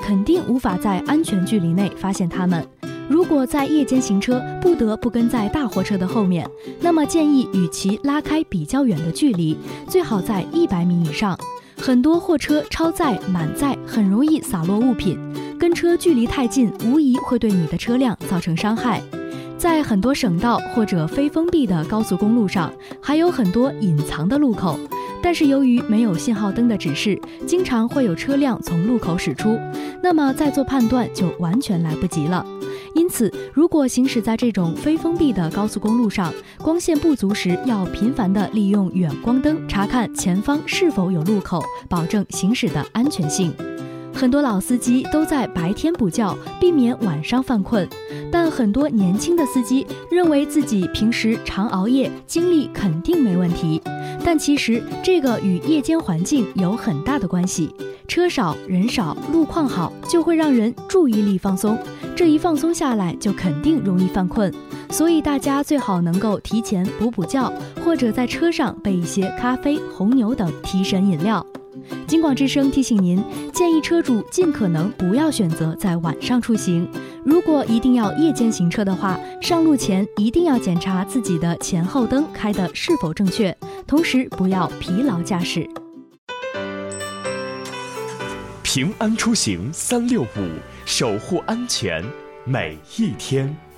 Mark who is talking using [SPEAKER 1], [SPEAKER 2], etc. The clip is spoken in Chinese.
[SPEAKER 1] 肯定无法在安全距离内发现它们。如果在夜间行车不得不跟在大货车的后面，那么建议与其拉开比较远的距离，最好在100米以上。很多货车超载、满载很容易洒落物品，跟车距离太近，无疑会对你的车辆造成伤害。在很多省道或者非封闭的高速公路上，还有很多隐藏的路口，但是由于没有信号灯的指示，经常会有车辆从路口驶出，那么再做判断就完全来不及了。因此，如果行驶在这种非封闭的高速公路上，光线不足时，要频繁地利用远光灯查看前方是否有路口，保证行驶的安全性。很多老司机都在白天补觉，避免晚上犯困，但很多年轻的司机认为自己平时常熬夜，精力肯定没问题，但其实这个与夜间环境有很大的关系。车少人少，路况好，就会让人注意力放松，这一放松下来就肯定容易犯困，所以大家最好能够提前补觉，或者在车上备一些咖啡、红牛等提神饮料。京广之声提醒您，建议车主尽可能不要选择在晚上出行。如果一定要夜间行车的话，上路前一定要检查自己的前后灯开得是否正确，同时不要疲劳驾驶。
[SPEAKER 2] 平安出行365，守护安全每一天。